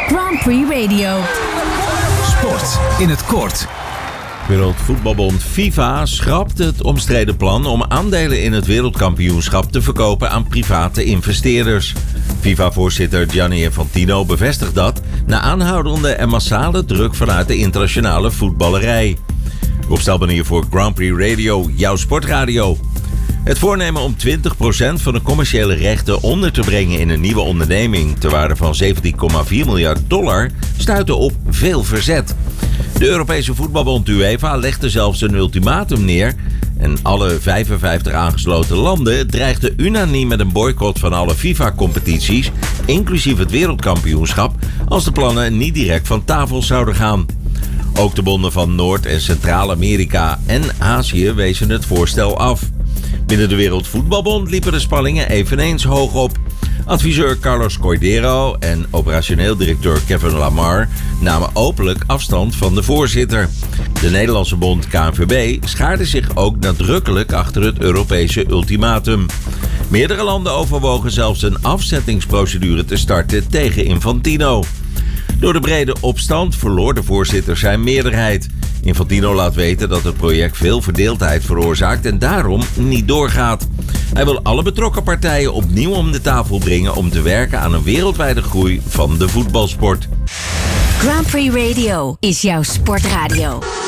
Grand Prix Radio. Sport in het kort. Wereldvoetbalbond FIFA schrapt het omstreden plan om aandelen in het wereldkampioenschap te verkopen aan private investeerders. FIFA-voorzitter Gianni Infantino bevestigt dat na aanhoudende en massale druk vanuit de internationale voetballerij. Rob Stelban hier voor Grand Prix Radio, jouw sportradio. Het voornemen om 20% van de commerciële rechten onder te brengen in een nieuwe onderneming ter waarde van $17,4 miljard stuitte op veel verzet. De Europese voetbalbond UEFA legde zelfs een ultimatum neer en alle 55 aangesloten landen dreigden unaniem met een boycott van alle FIFA-competities, inclusief het wereldkampioenschap, als de plannen niet direct van tafel zouden gaan. Ook de bonden van Noord- en Centraal-Amerika en Azië wezen het voorstel af. Binnen de Wereldvoetbalbond liepen de spanningen eveneens hoog op. Adviseur Carlos Cordeiro en operationeel directeur Kevin Lamar namen openlijk afstand van de voorzitter. De Nederlandse bond KNVB schaarde zich ook nadrukkelijk achter het Europese ultimatum. Meerdere landen overwogen zelfs een afzettingsprocedure te starten tegen Infantino. Door de brede opstand verloor de voorzitter zijn meerderheid. Infantino laat weten dat het project veel verdeeldheid veroorzaakt en daarom niet doorgaat. Hij wil alle betrokken partijen opnieuw om de tafel brengen om te werken aan een wereldwijde groei van de voetbalsport. Grand Prix Radio is jouw sportradio.